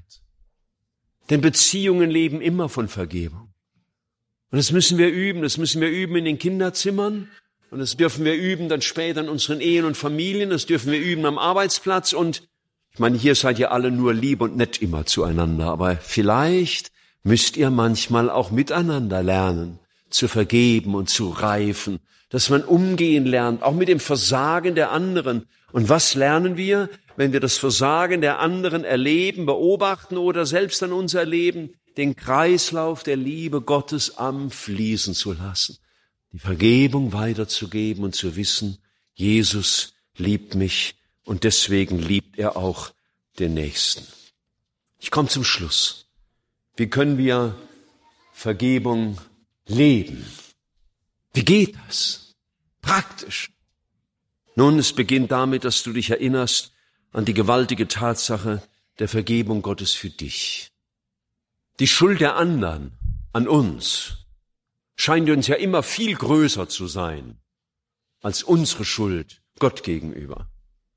Denn Beziehungen leben immer von Vergebung. Und das müssen wir üben. Das müssen wir üben in den Kinderzimmern. Und das dürfen wir üben dann später in unseren Ehen und Familien. Das dürfen wir üben am Arbeitsplatz. Und ich meine, hier seid ihr alle nur lieb und nett immer zueinander. Aber vielleicht müsst ihr manchmal auch miteinander lernen, zu vergeben und zu reifen. Dass man umgehen lernt, auch mit dem Versagen der anderen. Und was lernen wir, wenn wir das Versagen der anderen erleben, beobachten oder selbst an uns erleben? Den Kreislauf der Liebe Gottes am Fließen zu lassen. Die Vergebung weiterzugeben und zu wissen, Jesus liebt mich und deswegen liebt er auch den Nächsten. Ich komme zum Schluss. Wie können wir Vergebung leben? Wie geht das? Praktisch. Nun, es beginnt damit, dass du dich erinnerst an die gewaltige Tatsache der Vergebung Gottes für dich. Die Schuld der anderen an uns scheint uns ja immer viel größer zu sein als unsere Schuld Gott gegenüber.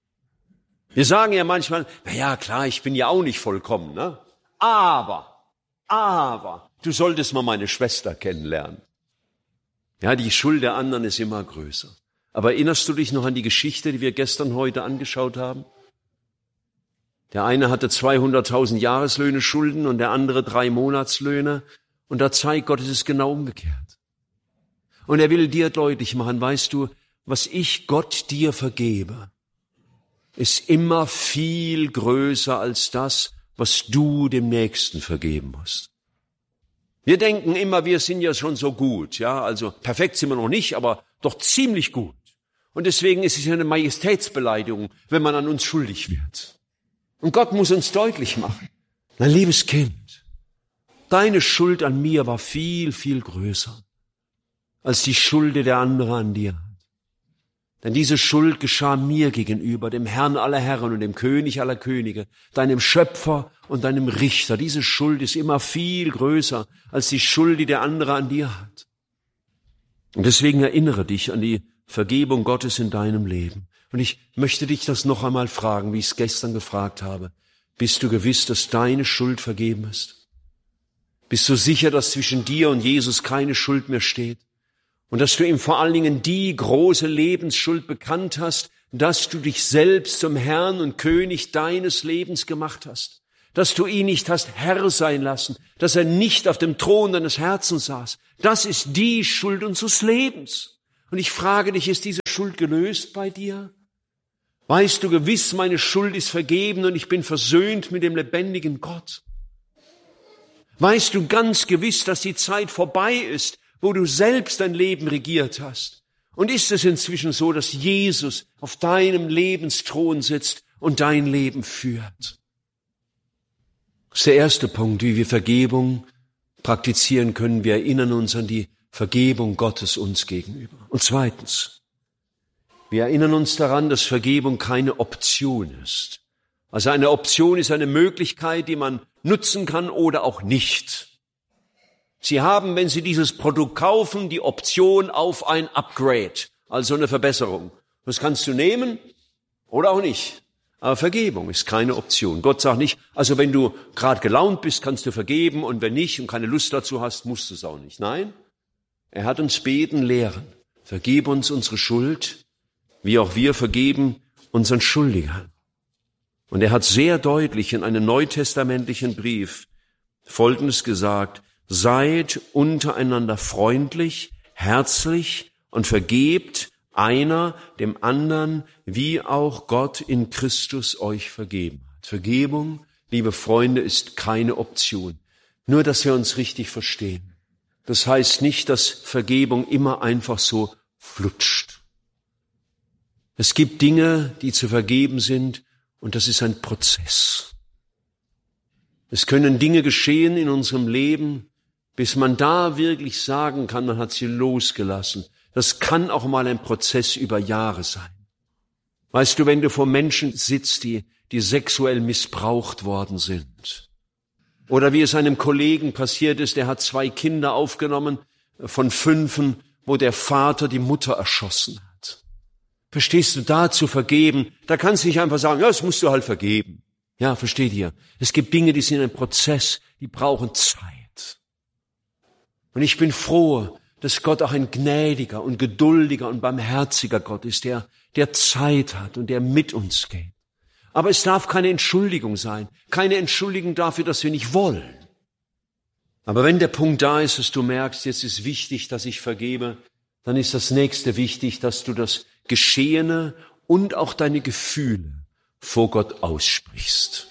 Wir sagen ja manchmal, na ja, klar, ich bin ja auch nicht vollkommen, ne? Aber, du solltest mal meine Schwester kennenlernen. Ja, die Schuld der anderen ist immer größer. Aber erinnerst du dich noch an die Geschichte, die wir gestern, heute angeschaut haben? Der eine hatte 200.000 Jahreslöhne Schulden und der andere 3 Monatslöhne. Und da zeigt Gott, es ist genau umgekehrt. Und er will dir deutlich machen, weißt du, was ich Gott dir vergebe, ist immer viel größer als das, was du dem Nächsten vergeben musst. Wir denken immer, wir sind ja schon so gut, ja, also perfekt sind wir noch nicht, aber doch ziemlich gut. Und deswegen ist es ja eine Majestätsbeleidigung, wenn man an uns schuldig wird. Und Gott muss uns deutlich machen, mein liebes Kind, deine Schuld an mir war viel, viel größer als die Schuld, die der andere an dir hat. Denn diese Schuld geschah mir gegenüber, dem Herrn aller Herren und dem König aller Könige, deinem Schöpfer und deinem Richter. Diese Schuld ist immer viel größer als die Schuld, die der andere an dir hat. Und deswegen erinnere dich an die Vergebung Gottes in deinem Leben. Und ich möchte dich das noch einmal fragen, wie ich es gestern gefragt habe. Bist du gewiss, dass deine Schuld vergeben ist? Bist du sicher, dass zwischen dir und Jesus keine Schuld mehr steht? Und dass du ihm vor allen Dingen die große Lebensschuld bekannt hast, dass du dich selbst zum Herrn und König deines Lebens gemacht hast, dass du ihn nicht hast Herr sein lassen, dass er nicht auf dem Thron deines Herzens saß. Das ist die Schuld unseres Lebens. Und ich frage dich, ist diese Schuld gelöst bei dir? Weißt du gewiss, meine Schuld ist vergeben und ich bin versöhnt mit dem lebendigen Gott? Weißt du ganz gewiss, dass die Zeit vorbei ist, wo du selbst dein Leben regiert hast? Und ist es inzwischen so, dass Jesus auf deinem Lebensthron sitzt und dein Leben führt? Das ist der erste Punkt, wie wir Vergebung praktizieren können. Wir erinnern uns an die Vergebung Gottes uns gegenüber. Und zweitens, wir erinnern uns daran, dass Vergebung keine Option ist. Also eine Option ist eine Möglichkeit, die man nutzen kann oder auch nicht. Sie haben, wenn Sie dieses Produkt kaufen, die Option auf ein Upgrade, also eine Verbesserung. Das kannst du nehmen oder auch nicht. Aber Vergebung ist keine Option. Gott sagt nicht, also wenn du gerade gelaunt bist, kannst du vergeben und wenn nicht und keine Lust dazu hast, musst du es auch nicht. Nein, er hat uns beten lehren. Vergib uns unsere Schuld, wie auch wir vergeben unseren Schuldigern. Und er hat sehr deutlich in einem neutestamentlichen Brief Folgendes gesagt: Seid untereinander freundlich, herzlich und vergebt einer dem anderen, wie auch Gott in Christus euch vergeben hat. Vergebung, liebe Freunde, ist keine Option. Nur, dass wir uns richtig verstehen. Das heißt nicht, dass Vergebung immer einfach so flutscht. Es gibt Dinge, die zu vergeben sind, und das ist ein Prozess. Es können Dinge geschehen in unserem Leben, bis man da wirklich sagen kann, man hat sie losgelassen. Das kann auch mal ein Prozess über Jahre sein. Weißt du, wenn du vor Menschen sitzt, die sexuell missbraucht worden sind, oder wie es einem Kollegen passiert ist, der hat 2 Kinder aufgenommen von 5, wo der Vater die Mutter erschossen hat. Verstehst du, da zu vergeben, da kannst du nicht einfach sagen, ja, das musst du halt vergeben. Ja, versteht ihr? Es gibt Dinge, die sind ein Prozess, die brauchen Zeit. Und ich bin froh, dass Gott auch ein gnädiger und geduldiger und barmherziger Gott ist, der Zeit hat und der mit uns geht. Aber es darf keine Entschuldigung sein, keine Entschuldigung dafür, dass wir nicht wollen. Aber wenn der Punkt da ist, dass du merkst, jetzt ist wichtig, dass ich vergebe, dann ist das nächste wichtig, dass du das Geschehene und auch deine Gefühle vor Gott aussprichst.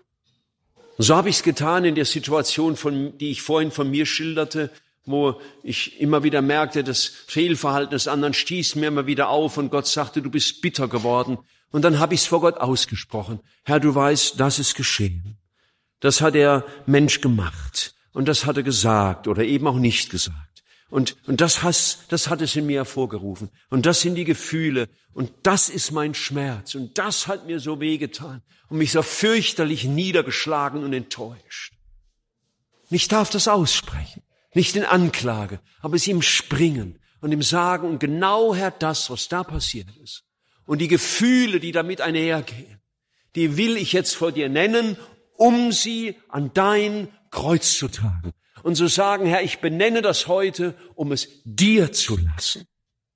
Und so habe ich es getan in der Situation, die ich vorhin von mir schilderte, wo ich immer wieder merkte, das Fehlverhalten des anderen stieß mir immer wieder auf und Gott sagte, du bist bitter geworden. Und dann habe ich es vor Gott ausgesprochen. Herr, du weißt, das ist geschehen. Das hat der Mensch gemacht und das hat er gesagt oder eben auch nicht gesagt. Und das hat es in mir hervorgerufen. Und das sind die Gefühle. Und das ist mein Schmerz. Und das hat mir so wehgetan und mich so fürchterlich niedergeschlagen und enttäuscht. Und ich darf das aussprechen. Nicht in Anklage, aber es ihm springen und ihm sagen, und genau, Herr, das, was da passiert ist. Und die Gefühle, die damit einhergehen, die will ich jetzt vor dir nennen, um sie an dein Kreuz zu tragen. Und zu sagen, Herr, ich benenne das heute, um es dir zu lassen.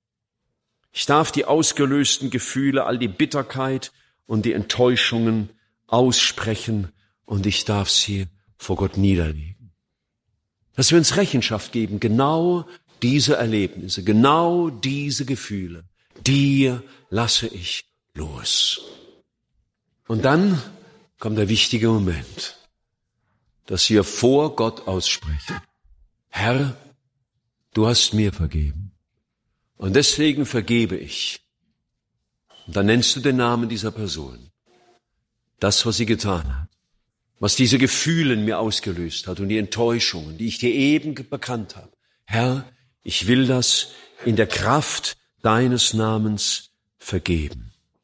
Ich darf die ausgelösten Gefühle, all die Bitterkeit und die Enttäuschungen aussprechen und ich darf sie vor Gott niederlegen. Dass wir uns Rechenschaft geben, genau diese Erlebnisse, genau diese Gefühle, die lasse ich los. Und dann kommt der wichtige Moment, dass wir vor Gott aussprechen. Herr, du hast mir vergeben. Und deswegen vergebe ich. Und dann nennst du den Namen dieser Person. Das, was sie getan hat. Was diese Gefühle in mir ausgelöst hat und die Enttäuschungen, die ich dir eben bekannt habe. Herr, ich will das in der Kraft deines Namens vergeben.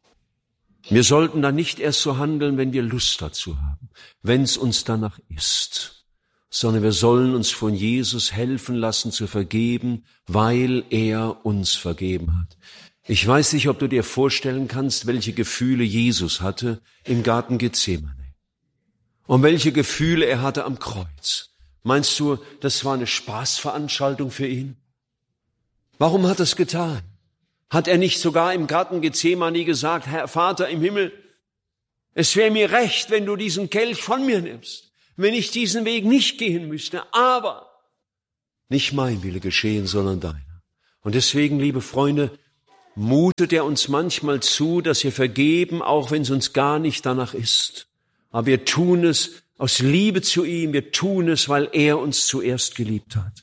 Wir sollten dann nicht erst so handeln, wenn wir Lust dazu haben, wenn es uns danach ist, sondern wir sollen uns von Jesus helfen lassen zu vergeben, weil er uns vergeben hat. Ich weiß nicht, ob du dir vorstellen kannst, welche Gefühle Jesus hatte im Garten Gethsemane und welche Gefühle er hatte am Kreuz. Meinst du, das war eine Spaßveranstaltung für ihn? Warum hat er es getan? Hat er nicht sogar im Garten Gethsemane gesagt, Herr Vater im Himmel, es wäre mir recht, wenn du diesen Kelch von mir nimmst, wenn ich diesen Weg nicht gehen müsste, aber nicht mein Wille geschehen, sondern deiner. Und deswegen, liebe Freunde, mutet er uns manchmal zu, dass wir vergeben, auch wenn es uns gar nicht danach ist. Aber wir tun es aus Liebe zu ihm, wir tun es, weil er uns zuerst geliebt hat.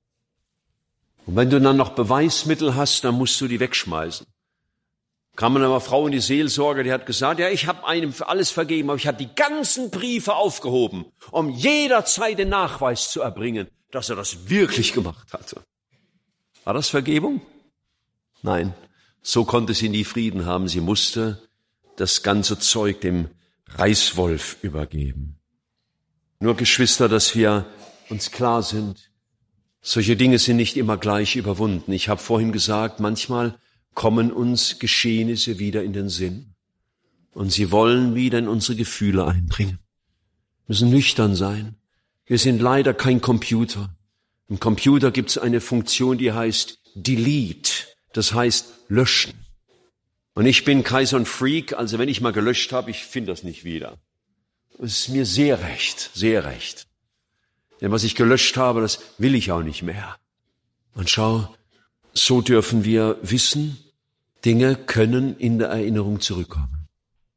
Und wenn du dann noch Beweismittel hast, dann musst du die wegschmeißen. Kam man einer Frau in die Seelsorge, die hat gesagt, ja, ich habe einem für alles vergeben, aber ich habe die ganzen Briefe aufgehoben, um jederzeit den Nachweis zu erbringen, dass er das wirklich gemacht hatte. War das Vergebung? Nein, so konnte sie nie Frieden haben. Sie musste das ganze Zeug dem Reißwolf übergeben. Nur Geschwister, dass wir uns klar sind, solche Dinge sind nicht immer gleich überwunden. Ich habe vorhin gesagt, manchmal kommen uns Geschehnisse wieder in den Sinn und sie wollen wieder in unsere Gefühle eindringen. Wir müssen nüchtern sein. Wir sind leider kein Computer. Im Computer gibt es eine Funktion, die heißt Delete, das heißt löschen. Und ich bin Kaiser und Freak, also wenn ich mal gelöscht habe, ich finde das nicht wieder. Es ist mir sehr recht, sehr recht. Denn was ich gelöscht habe, das will ich auch nicht mehr. Und schau, so dürfen wir wissen, Dinge können in der Erinnerung zurückkommen.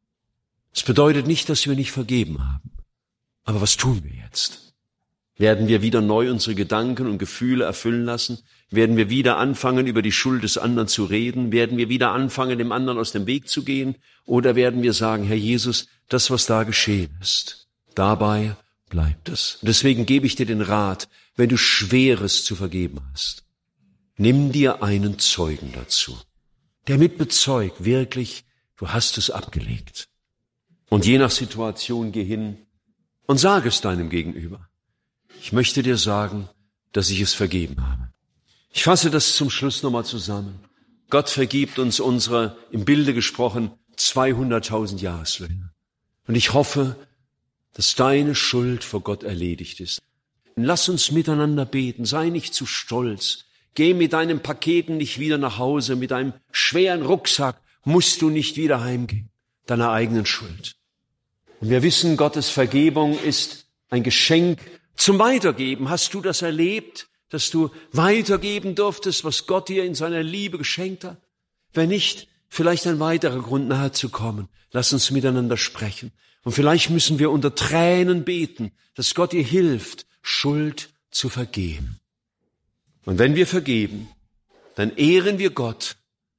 Das bedeutet nicht, dass wir nicht vergeben haben. Aber was tun wir jetzt? Werden wir wieder neu unsere Gedanken und Gefühle erfüllen lassen? Werden wir wieder anfangen, über die Schuld des anderen zu reden? Werden wir wieder anfangen, dem anderen aus dem Weg zu gehen? Oder werden wir sagen, Herr Jesus, das, was da geschehen ist, dabei bleibt es. Deswegen gebe ich dir den Rat, wenn du Schweres zu vergeben hast, nimm dir einen Zeugen dazu, der mit bezeugt, wirklich, du hast es abgelegt. Und je nach Situation geh hin und sage es deinem Gegenüber. Ich möchte dir sagen, dass ich es vergeben habe. Ich fasse das zum Schluss nochmal zusammen. Gott vergibt uns unsere, im Bilde gesprochen, 200.000 Jahreslöhne. Und ich hoffe, dass deine Schuld vor Gott erledigt ist. Lass uns miteinander beten, sei nicht zu stolz. Geh mit deinen Paketen nicht wieder nach Hause, mit deinem schweren Rucksack musst du nicht wieder heimgehen, deiner eigenen Schuld. Und wir wissen, Gottes Vergebung ist ein Geschenk zum Weitergeben. Hast du das erlebt, dass du weitergeben durftest, was Gott dir in seiner Liebe geschenkt hat? Wenn nicht, vielleicht ein weiterer Grund, nahe zu kommen. Lass uns miteinander sprechen. Und vielleicht müssen wir unter Tränen beten, dass Gott dir hilft, Schuld zu vergeben. Und wenn wir vergeben, dann ehren wir Gott,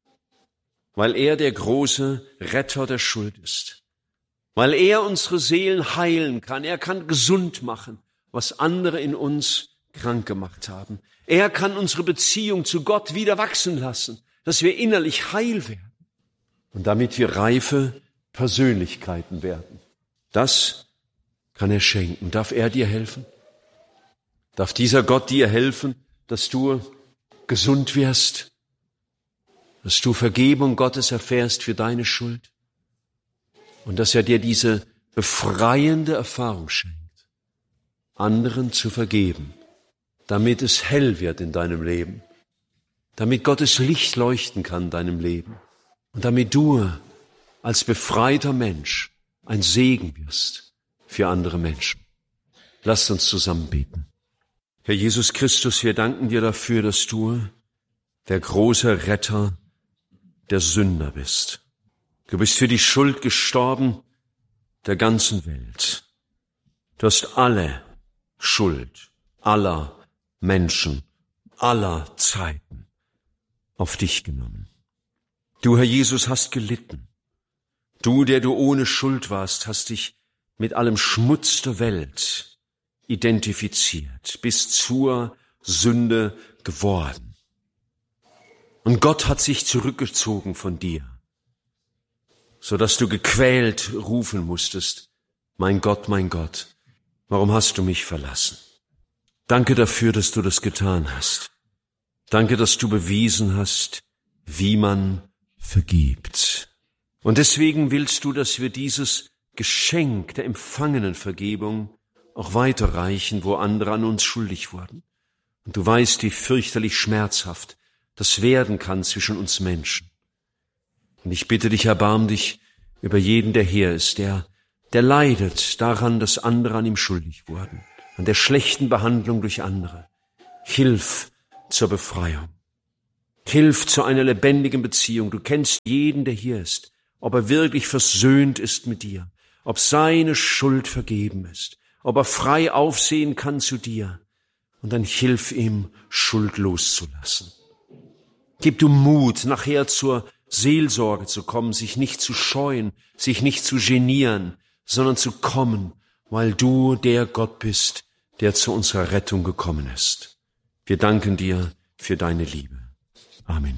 weil er der große Retter der Schuld ist. Weil er unsere Seelen heilen kann. Er kann gesund machen, was andere in uns krank gemacht haben. Er kann unsere Beziehung zu Gott wieder wachsen lassen, dass wir innerlich heil werden und damit wir reife Persönlichkeiten werden. Das kann er schenken. Darf er dir helfen? Darf dieser Gott dir helfen, dass du gesund wirst, dass du Vergebung Gottes erfährst für deine Schuld und dass er dir diese befreiende Erfahrung schenkt, anderen zu vergeben, damit es hell wird in deinem Leben, damit Gottes Licht leuchten kann in deinem Leben und damit du als befreiter Mensch ein Segen wirst für andere Menschen. Lasst uns zusammen beten. Herr Jesus Christus, wir danken dir dafür, dass du der große Retter der Sünder bist. Du bist für die Schuld gestorben der ganzen Welt. Du hast alle Schuld aller Menschen, aller Zeiten auf dich genommen. Du, Herr Jesus, hast gelitten. Du, der du ohne Schuld warst, hast dich mit allem Schmutz der Welt identifiziert, bis zur Sünde geworden. Und Gott hat sich zurückgezogen von dir, so dass du gequält rufen musstest, mein Gott, warum hast du mich verlassen? Danke dafür, dass du das getan hast. Danke, dass du bewiesen hast, wie man vergibt. Und deswegen willst du, dass wir dieses Geschenk der empfangenen Vergebung auch weiterreichen, wo andere an uns schuldig wurden. Und du weißt, wie fürchterlich schmerzhaft das werden kann zwischen uns Menschen. Und ich bitte dich, erbarm dich über jeden, der hier ist, der leidet daran, dass andere an ihm schuldig wurden, an der schlechten Behandlung durch andere. Hilf zur Befreiung. Hilf zu einer lebendigen Beziehung. Du kennst jeden, der hier ist, ob er wirklich versöhnt ist mit dir, ob seine Schuld vergeben ist, ob er frei aufsehen kann zu dir. Und dann hilf ihm, Schuld loszulassen. Gib du Mut, nachher zur Seelsorge zu kommen, sich nicht zu scheuen, sich nicht zu genieren, sondern zu kommen, weil du der Gott bist, der zu unserer Rettung gekommen ist. Wir danken dir für deine Liebe. Amen.